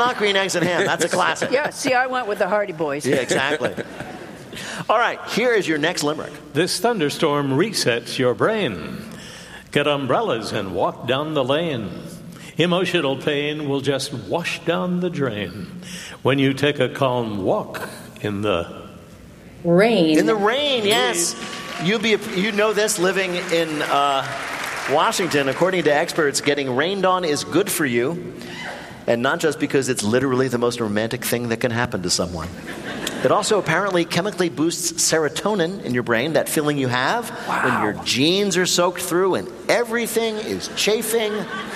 Not green eggs and ham. That's a classic. Yeah, see, I went with the Hardy Boys. Yeah, exactly. All right, here is your next limerick. This thunderstorm resets your brain. Get umbrellas and walk down the lane. Emotional pain will just wash down the drain when you take a calm walk in the rain. In the rain, yes. You know this living in Washington. According to experts, getting rained on is good for you, and not just because it's literally the most romantic thing that can happen to someone. It also apparently chemically boosts serotonin in your brain, that feeling you have when your jeans are soaked through and everything is chafing.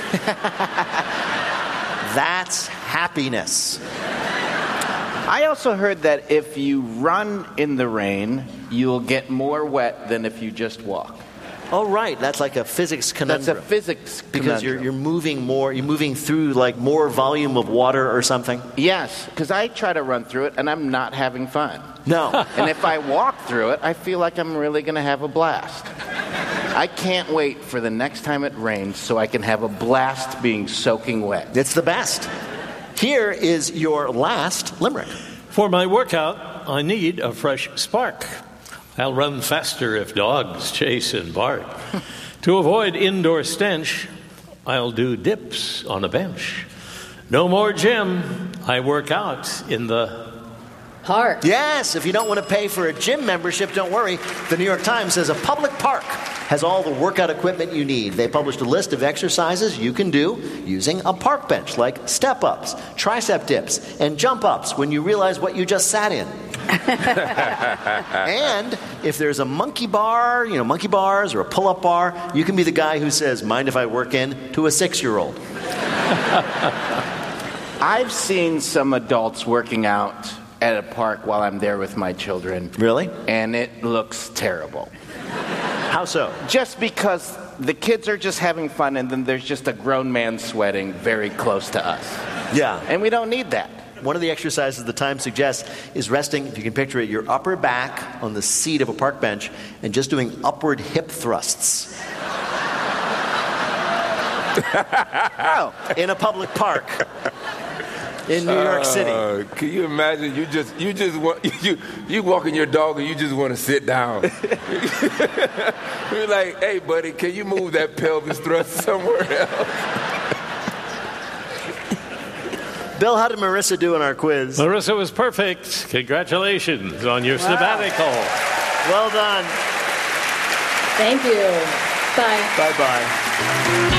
That's happiness. I also heard that if you run in the rain, you'll get more wet than if you just walk. Oh, right. That's like a physics conundrum. That's a physics because conundrum. you're moving more. You're moving through like more volume of water or something. Yes, because I try to run through it and I'm not having fun. No. And if I walk through it, I feel like I'm really going to have a blast. I can't wait for the next time it rains so I can have a blast being soaking wet. It's the best. Here is your last limerick. For my workout, I need a fresh spark. I'll run faster if dogs chase and bark. To avoid indoor stench, I'll do dips on a bench. No more gym. I work out in the park. Yes, if you don't want to pay for a gym membership, don't worry. The New York Times says a public park has all the workout equipment you need. They published a list of exercises you can do using a park bench, like step-ups, tricep dips, and jump-ups when you realize what you just sat in. And if there's a monkey bar, monkey bars or a pull-up bar, you can be the guy who says, mind if I work in, to a 6-year-old. I've seen some adults working out at a park while I'm there with my children. Really? And it looks terrible. How so? Just because the kids are just having fun and then there's just a grown man sweating very close to us. Yeah. And we don't need that. One of the exercises the Times suggests is resting, if you can picture it, your upper back on the seat of a park bench and just doing upward hip thrusts. In a public park in New York City. Can you imagine? You walking your dog and you just want to sit down. You're like, hey, buddy, can you move that pelvis thrust somewhere else? Bill, how did Marissa do in our quiz? Marissa was perfect. Congratulations on your sabbatical. Well done. Thank you. Bye. Bye-bye.